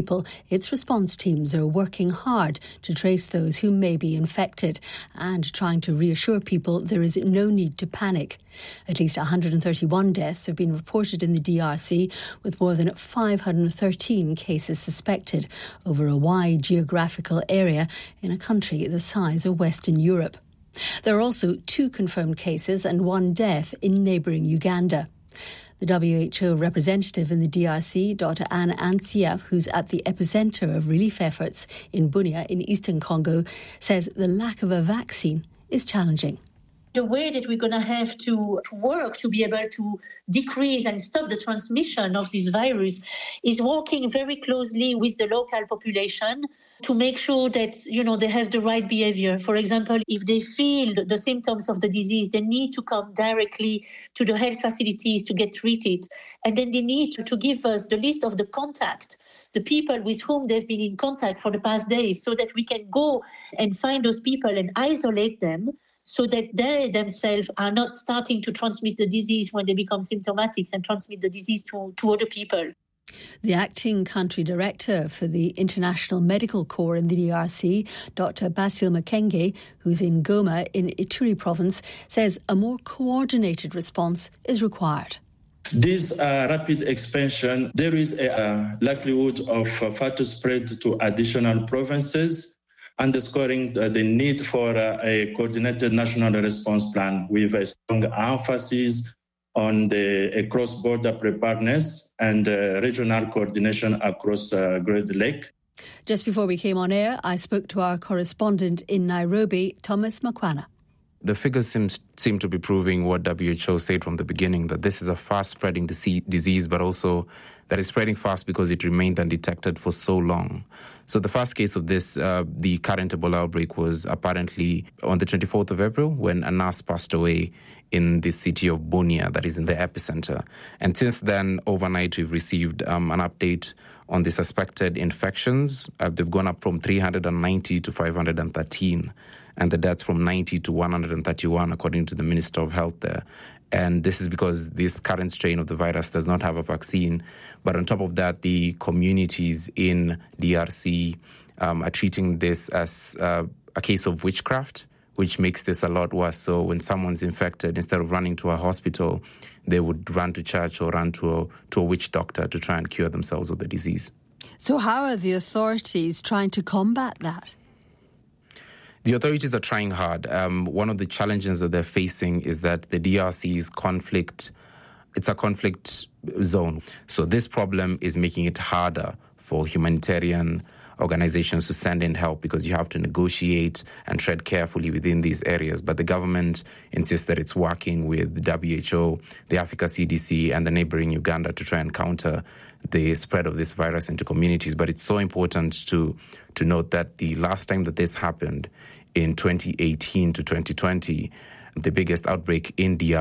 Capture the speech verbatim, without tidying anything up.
People, its response teams are working hard to trace those who may be infected and trying to reassure people there is no need to panic. At least one hundred thirty-one deaths have been reported in the D R C, with more than five hundred thirteen cases suspected over a wide geographical area in a country the size of Western Europe. There are also two confirmed cases and one death in neighbouring Uganda. The W H O representative in the D R C, Doctor Anne Ansia, who's at the epicentre of relief efforts in Bunia in eastern Congo, says the lack of a vaccine is challenging. The way that we're going to have to, to work to be able to decrease and stop the transmission of this virus is working very closely with the local population to make sure that, you know, they have the right behavior. For example, if they feel the symptoms of the disease, they need to come directly to the health facilities to get treated. And then they need to, to give us the list of the contact, the people with whom they've been in contact for the past days, so that we can go and find those people and isolate them, so that they themselves are not starting to transmit the disease when they become symptomatic and transmit the disease to, to other people. The acting country director for the International Medical Corps in the D R C, Doctor Basil Makenge, who's in Goma in Ituri province, says a more coordinated response is required. This uh, rapid expansion, there is a uh, likelihood of uh, further spread to additional provinces, underscoring uh, the need for uh, a coordinated national response plan with a strong emphasis on the uh, cross-border preparedness and uh, regional coordination across uh, Great Lake. Just before we came on air, I spoke to our correspondent in Nairobi, Thomas Makwana. The figures seem, seem to be proving what W H O said from the beginning, that this is a fast-spreading disease, but also that it's spreading fast because it remained undetected for so long. So the first case of this, uh, the current Ebola outbreak, was apparently on the twenty-fourth of April when a nurse passed away in the city of Bunia, that is in the epicenter. And since then, overnight, we've received um, an update on the suspected infections. Uh, they've gone up from three hundred ninety to five hundred thirteen, and the deaths from ninety to one hundred thirty-one, according to the Minister of Health there. And this is because this current strain of the virus does not have a vaccine. But on top of that, the communities in D R C um, are treating this as uh, a case of witchcraft, which makes this a lot worse. So when someone's infected, instead of running to a hospital, they would run to church or run to a, to a witch doctor to try and cure themselves of the disease. So how are the authorities trying to combat that? The authorities are trying hard. Um, one of the challenges that they're facing is that the D R C is conflict. It's a conflict zone. So this problem is making it harder for humanitarian organizations to send in help because you have to negotiate and tread carefully within these areas. But the government insists that it's working with the W H O, the Africa C D C, and the neighboring Uganda to try and counter the spread of this virus into communities. But it's so important to to note that the last time that this happened, in twenty eighteen to twenty twenty, the biggest outbreak in D R C